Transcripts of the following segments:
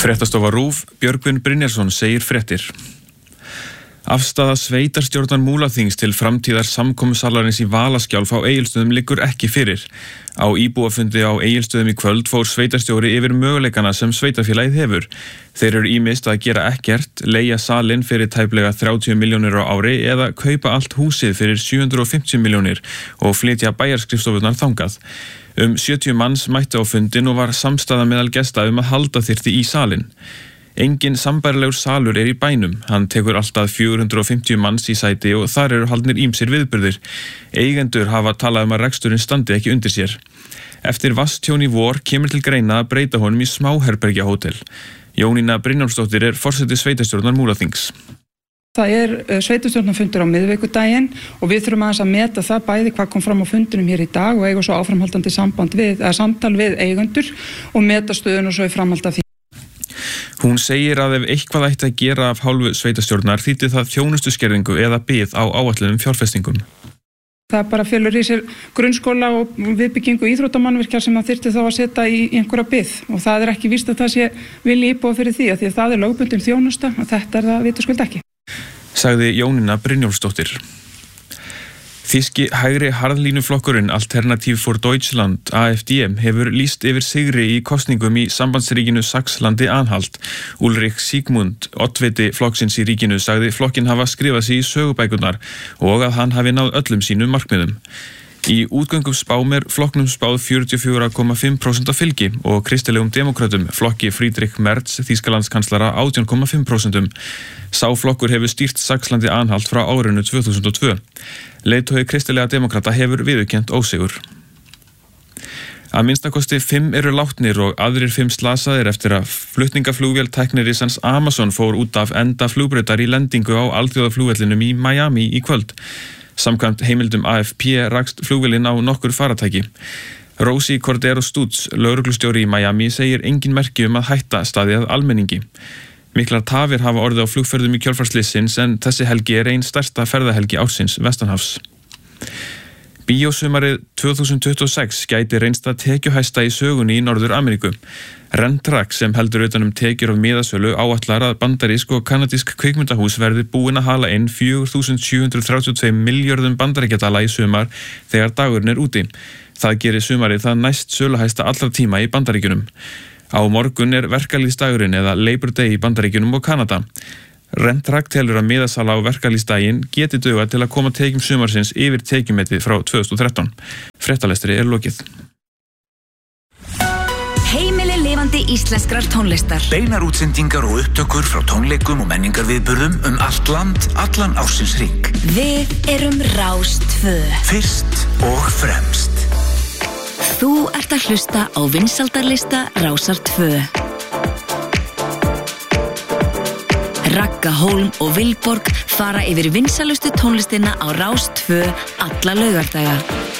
Fréttastofa RÚV, Björgvin Brynjarsson segir fréttir. Afstaða sveitarstjórnar Múlaþings til framtíðar samkomusalarins í Valaskjálf á Egilsstöðum liggur ekki fyrir. Á íbúafundi á Egilsstöðum í kvöld fór sveitarstjóri yfir möguleikana sem sveitarfélagið hefur. Þeir eru ýmist að gera ekkert, leigja salinn fyrir tæplega 30 milljónir á ári eða kaupa allt húsið fyrir 750 milljónir og flytja bæjarskrifstofunar þangað. 70 manns mættu á fundin og var samstaða meðal gesta að halda þyrfti í salinn. Engin sambærilegur salur í bænum. Hann tekur alltaf 450 manns í sæti og þar eru haldnir ýmsir viðburðir. Eigendur hafa talað að reksturinn standi ekki undir sér. Eftir vatnstjón í vor kemur til greina að breyta honum í smáherbergjahótel. Jónína Brynjólfsdóttir forseti sveitarstjórnar Múlaþings. Það sveitarstjórnarfundur á miðvikudaginn og við þurfum aðeins að meta það bæði hvað kom fram á fundunum hér í dag og eiga svo áframhaldandi samtal við eigendur og meta stöðun og svo í framhald af því. Hún segir að ef eitthvað ætti að gera af hálfu sveitarstjórnar þýddi það þjónustuskerðingu eða bið á áætluðum fjárfestingum. Það bara felur í sér grunnskóla og viðbyggingu íþróttamannvirkja sem það þyrfti þá að setja í einhverja bið og það ekki víst að það sé vilji íbúa fyrir því að það lögbundin þjónusta og þetta það vitaskuld ekki. Sagði Jónína Brynjólfsdóttir. Þýski hægri harðlínuflokkurinn Alternative for Deutschland, AfD, hefur lýst yfir sigri í kosningum í sambandsríkinu Saxlandi-Anhalt. Ulrich Siegmund, oddviti flokksins í ríkinu, sagði flokkinn hafa skrifað sig í sögubækurnar og að hann hafi náð öllum sínum markmiðum. Í útgöngum spám flokknum spáð 44,5% fylgi og kristilegum demokratum flokki Friedrich Merz, Þýskalandskanslara 18,5%. Sá flokkur hefur stýrt Saxlandi-Anhalt frá árinu 2002. Leiðtogi kristilega demokrata hefur viðurkennt ósigur. Að minnstakosti 5 eru látnir og aðrir 5 slasaðir eftir að flutningaflugvél tæknirisans Amazon fór út af enda flugbrautar í lendingu á alþjóðaflugvellinum í Miami í kvöld. Samkvæmt heimildum AFP rakst flugvélin á nokkur faratæki. Rosie Cordero Stutz, lögreglustjóri í Miami, segir engin merki að hætta staði að almenningi. Miklar tafir hafa orðið á flugferðum í kjölfarslissins en þessi helgi ein stærsta ferðahelgi ársins vestanhafs. Bíósumarið 2026 gæti reynst að tekjuhæsta í sögunni í Norður Ameríku. Rentrack sem heldur utan tekjur af miðasölu áætlar að bandarísk og kanadísk kvikmyndahús verði búin að hala inn 4.732 milljörðum bandaríkjadala í sumar þegar dagurinn úti. Það gerir sumarið það næst söluhæsta allra tíma í Bandaríkjunum. Á morgun verkalýðsdagurinn eða Labor Day í Bandaríkjunum og Kanada. Rentrack telur að miðasala á verkalýðsdaginn geti dugað til að koma tekjum sumarsins yfir tekjumetið frá 2013. Fréttalestri lokið. Heimili lifandi íslenskrar tónlistar. Beinar útsendingar og upptökur frá tónleikum og menningarviðburðum allt land, allan ársins hring. Við erum Rás 2. Fyrst og fremst. Þú ert að hlusta á vinsældarlista Rásar 2. Ragga Hólm og Vilborg fara yfir vinsælustu tónlistina á Rás 2 alla laugardaga.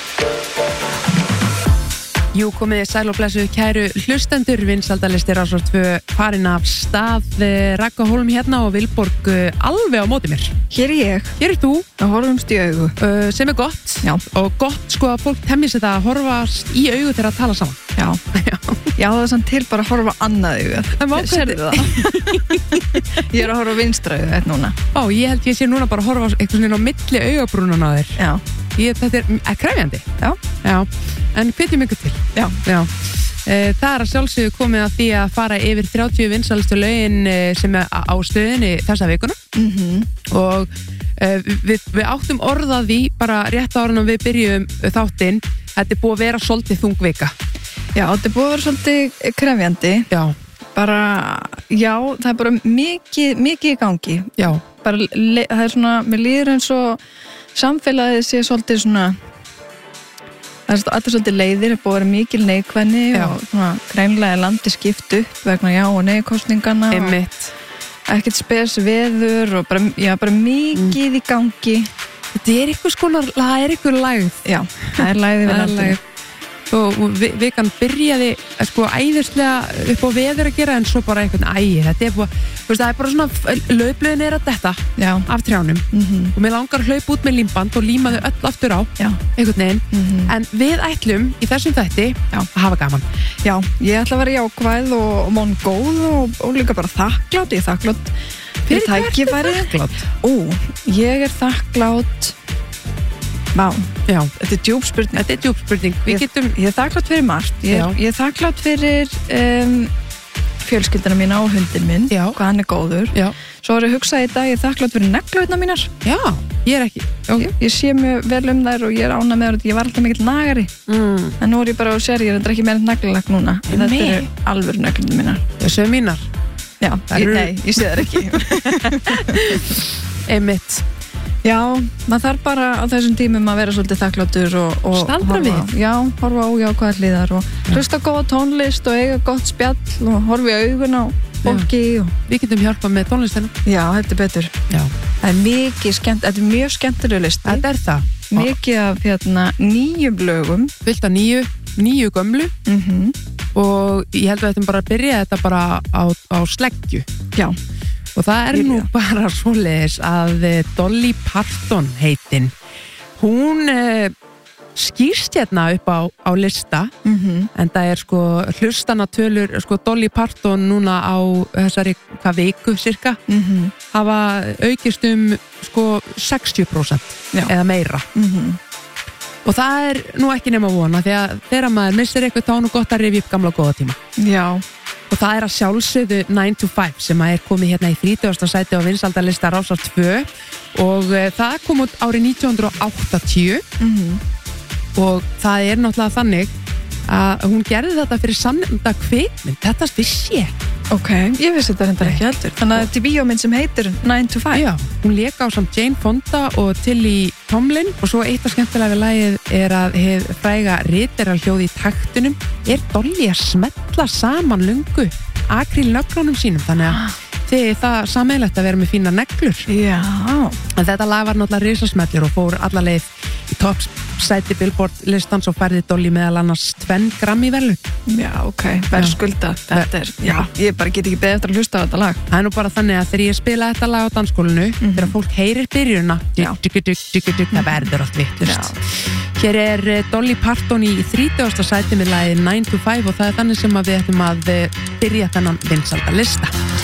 Jú, komið sæl og blessu kæru hlustendur, vinsældarlisti Rásar 2 farin af stað. Ragga Hólm hérna og Vilborg alveg á móti mér. Hér ég. Hér þú. Að horfumst í augu. Sem gott. Já. Og gott sko að fólk temmi sér það að horfast í augu þegar að tala saman. Já. Já, það samt til bara að horfa annað augu. En sérðu það? Ég að horfa vinstra augu núna. Ó, ég held ég sé núna bara að horfa eitthvað svona á milli augabrúnan á þér. Já. Þetta krefjandi. Já. Já. En hvetjum ykkur til. Já. Já. Það að sjálfsögðu komið að því að fara yfir 30 vinsælustu lögin sem á stöðinni þessa vikuna. Og við áttum orðað því bara rétt ára en við byrjum þáttinn. Þetta búið að vera svolítið þung vika. Já, þetta búið að vera svolítið krefjandi. Já. Bara, já, það bara mikið í gangi. Já. Bara, það svona, mér líður eins og samfélagið sé svolítið svona, það allir svolítið leiðir, búið að vera mikil neikvæðni og svona greinlega landi skipt upp vegna já og neikostningana. Einmitt. Ekkert spes veður og bara mikið í gangi. Þetta eitthvað skonar, það eitthvað lægð. Já, það lægð yfir landinu. og vikan byrjaði sko æðislega upp á veður að gera en svo bara einhvern þetta er búið, það er bara svona laufblöðin að detta af trjánum og mér langar að hlaupa út með límband og líma þau öll aftur á einhvern veginn en við ætlum í þessum þætti að hafa gaman. Já, ég ætla að vera jákvæð og mongóð og líka bara þakklátt. Ég er þakklátt fyrir tækifæri. Ég er þakklátt þetta er djúp spurning. Ég er þakklátt fyrir margt. Ég er þakklátt fyrir fjölskyldina mína og hundin minn, hvað hann er góður. Svo var ég að hugsa í dag, ég er þakklátt fyrir neglurnar mínar. Já, ég er ekki. Ég sé mjög vel þær og ég er ánægð með þær. Ég var alltaf mikill nagari. En nú er ég bara og sér, ég er ekki meira naglalakk núna. Þetta eru alvöru neglurnar mínar. Þessu er mínar. Já, nei, ég sé þær ekki. Einmitt. Já, maður þarf bara á þessum tímum að vera svolítið þakkláttur og staldra við. Já, horfa á jákvæðar hliðar og hlusta góða tónlist og eiga gott spjall og horfa í augun á fólki. Við getum hjálpað með tónlistina. Já, heldur betur. Já. Það er mikið skemmt, þetta er mjög skemmtileg listi. Þetta er það. Mikið af nýjum lögum. Fullt af nýju gömlu og ég held að við ættum bara að byrja þetta bara á sleggju. Já. Og það er nú bara svoleiðis að Dolly Parton heitin, hún skýrst hérna upp á lista en það er sko hlustanatölur sko Dolly Parton núna á þessari viku cirka hafa aukist sko 60% eða meira og það er nú ekki nema vona því að þegar maður missir eitthvað þá er nú gott að rifja upp gamla góða tíma. Já. Og það er að sjálfsögðu 9 to 5 sem er komið hérna í 30. sæti á vinsældarlista Rásar 2 og það kom út árið 1980 og það er náttúrulega þannig að hún gerði þetta fyrir samnefnda kvikmynd, þetta vissi ég. Ok, ég vissi þetta reyndar ekki heldur. Þannig að þetta er bíómynd sem heitir 9 to 5. Já, hún lék á samt Jane Fonda og Tilly Tomlin og svo eitt af skemmtilega við lagið er að hef fræga ritararhljóð í taktunum er Dolly að smetla saman lungu akrílnöglunum sínum þannig að þið það sameiginlegt að vera með fína neglur. Já. En þetta lag var náttúrulega risasmellur og fór alla leið í toppsæti Billboard listans og færði Dolly meðal annars 2 Grammy-verðlaun. Já, ok, verðskulda. Þetta er, ég bara get ekki beðið eftir að hlusta á þetta lag. Það er nú bara þannig að þegar ég spila þetta lag á dansskólinu, þegar fólk heyrir byrjunna, það verður allt vittlust. Hér er Dolly Parton í 30. sæti með lagið 9 to 5 og það er þannig sem að við ætlum að byrja þennan vinsælda lista.